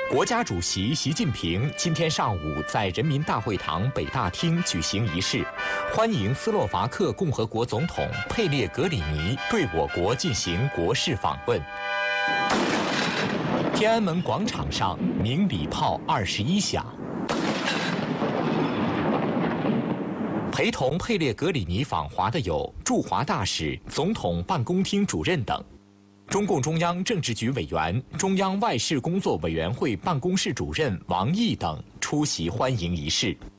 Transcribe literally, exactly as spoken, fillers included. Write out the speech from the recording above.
国家主席习近平今天上午在人民大会堂北大厅举行仪式，欢迎斯洛伐克共和国总统佩列格里尼对我国进行国事访问。天安门广场上鸣礼炮二十一响。陪同佩列格里尼访华的有驻华大使、总统办公厅主任等。中共中央政治局委员、中央外事工作委员会办公室主任王毅等出席欢迎仪式。